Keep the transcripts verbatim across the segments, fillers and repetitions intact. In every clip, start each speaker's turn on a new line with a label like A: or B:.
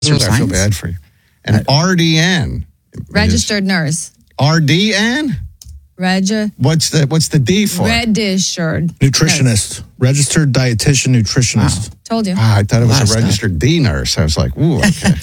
A: I feel bad for you. And R D N.
B: Registered nurse.
A: R D N?
B: Reg.
A: What's the what's the D for?
B: Registered.
C: Nutritionist. Nurse. Registered dietitian nutritionist.
B: Wow. Told you.
A: Ah, I thought it was Last a registered D nurse. I was like, ooh, okay.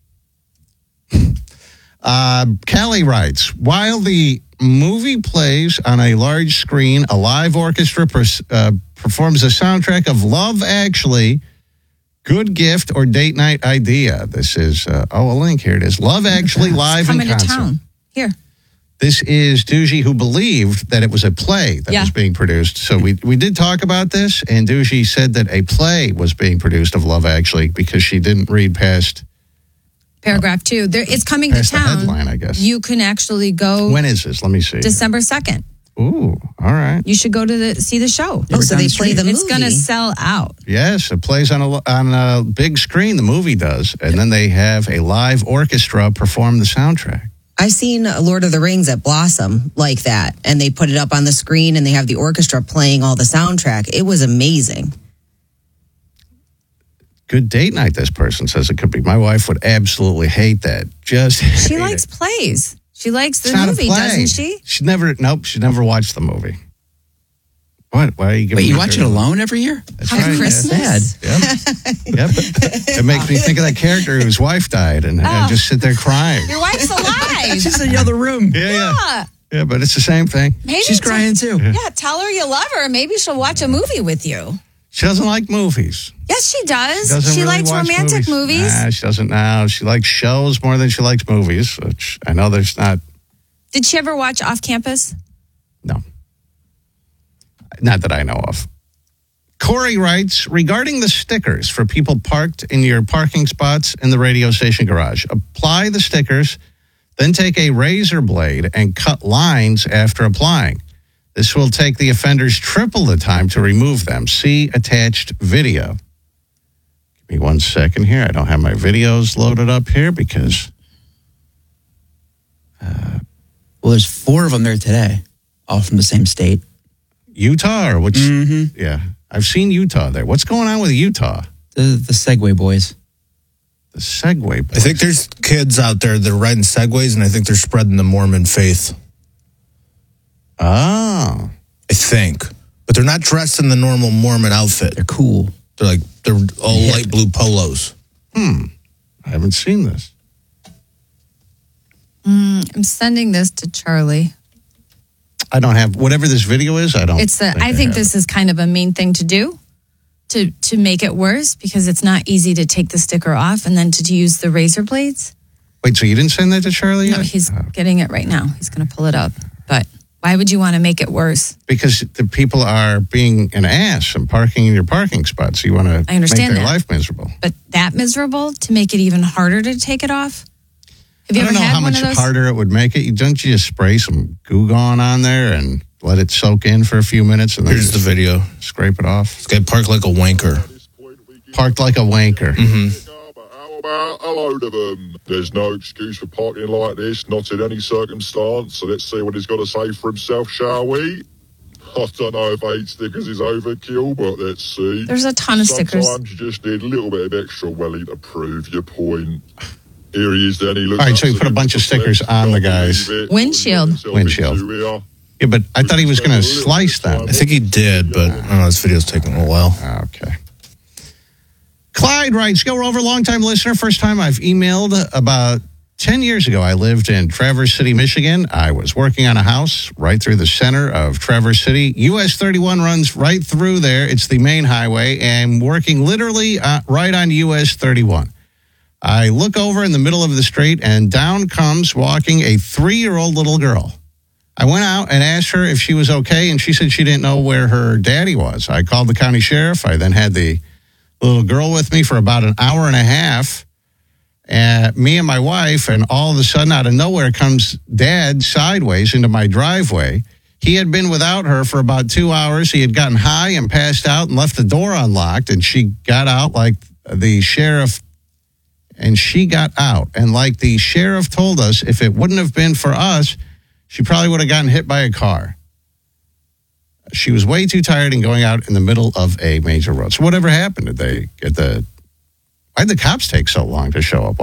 A: uh, Callie writes, while the movie plays on a large screen, a live orchestra pers- uh, performs a soundtrack of Love Actually. Good gift or date night idea. This is, uh, oh, a link. Here it is. Love Actually live in concert.
B: Coming to town. Here.
A: This is Doogie, who believed that it was a play that yeah. was being produced. So we, we did talk about this, and Doogie said that a play was being produced of Love Actually because she didn't read past...
B: Paragraph uh, two. There, it's coming to
A: past
B: town.
A: The headline, I guess.
B: You can actually go...
A: When is this? Let me see.
B: December second.
A: Ooh, all right.
B: You should go to the see the show.
D: Oh, so they play the movie.
B: It's going to sell out.
A: Yes, it plays on a, on a big screen, the movie does, and then they have a live orchestra perform the soundtrack.
D: I've seen Lord of the Rings at Blossom like that, and they put it up on the screen, and they have the orchestra playing all the soundtrack. It was amazing.
A: Good date night, this person says it could be. My wife would absolutely hate that. Just
B: She likes it. plays. She likes the
A: it's not
B: movie,
A: a play.
B: doesn't she?
A: She never, nope, she never watched the movie. What? Why are you giving
E: Wait, you watch it alone every year?
A: That's
B: How
A: right.
B: Christmas?
A: Yes. Yep. yep. It makes me think of that character whose wife died and, oh. and just sit there crying.
B: Your wife's alive.
E: She's in the other room.
A: Yeah, yeah. Yeah, yeah but it's the same thing.
B: Maybe
E: She's t- crying too.
B: Yeah. yeah, tell her you love her. Maybe she'll watch a movie with you.
A: She doesn't like movies.
B: Yes, she does.
A: She,
B: she
A: really
B: likes romantic movies.
A: movies. Nah, she doesn't now. She likes shows more than she likes movies, which I know there's not.
B: Did she ever watch Off Campus?
A: No. Not that I know of. Corey writes, regarding the stickers for people parked in your parking spots in the radio station garage, apply the stickers, then take a razor blade and cut lines after applying. This will take the offenders triple the time to remove them. See attached video. Give me one second here. I don't have my videos loaded up here because...
E: Uh, well, there's four of them there today, all from the same state.
A: Utah or which?
E: Mm-hmm.
A: Yeah, I've seen Utah there. What's going on with Utah?
E: The the Segway boys.
A: The Segway boys.
C: I think there's kids out there that are riding Segways, and I think they're spreading the Mormon faith.
A: Oh.
C: I think. But they're not dressed in the normal Mormon outfit.
E: They're cool.
C: They're like, they're all yeah. light blue polos.
A: Hmm. I haven't seen this.
B: Mm, I'm sending this to Charlie.
A: I don't have, whatever this video is, I don't.
B: It's the,
A: think
B: I think
A: I
B: this
A: it.
B: is kind of a mean thing to do to, to make it worse because it's not easy to take the sticker off and then to, to use the razor blades.
A: Wait, so you didn't send that to Charlie yet?
B: No, he's
A: oh.
B: getting it right now. He's going to pull it up. But why would you want to make it worse?
A: Because the people are being an ass and parking in your parking spots. So you want to
B: I understand
A: make their
B: that.
A: life miserable.
B: But that miserable to make it even harder to take it off? Have you
A: I don't
B: ever
A: know
B: had
A: how
B: one
A: much
B: of those?
A: harder it would make it. Don't you just spray some Goo Gone on there and let it soak in for a few minutes and then
C: here's the video.
A: Scrape it off.
C: This guy parked like a wanker.
A: Parked like a wanker.
C: Mm-hmm.
F: How about a load of them? There's no excuse for parking like this, not in any circumstance. So let's see what he's got to say for himself, shall we? I don't know if eight stickers is overkill, but let's see.
B: There's a ton of
F: Sometimes
B: stickers.
F: Sometimes you just need a little bit of extra welly to prove your point. Here he is, then he looks.
A: All right, so you put a bunch of stickers on the guys.
B: Windshield.
A: Windshield. Yeah, but I thought he was going to slice them.
C: I think he did, but I don't know, this video's taking a while.
A: Okay. Clyde writes, Go Rover, longtime listener. First time I've emailed about ten years ago. I lived in Traverse City, Michigan. I was working on a house right through the center of Traverse City. U S thirty-one runs right through there. It's the main highway, and working literally uh, right on U S thirty-one. I look over in the middle of the street, and down comes walking a three-year-old little girl. I went out and asked her if she was okay, and she said she didn't know where her daddy was. I called the county sheriff. I then had the little girl with me for about an hour and a half, and me and my wife, and all of a sudden, out of nowhere, comes Dad sideways into my driveway. He had been without her for about two hours. He had gotten high and passed out and left the door unlocked, and she got out like the sheriff And she got out. And like the sheriff told us, if it wouldn't have been for us, she probably would have gotten hit by a car. She was way too tired and going out in the middle of a major road. So whatever happened? Did they get the Why'd the cops take so long to show up?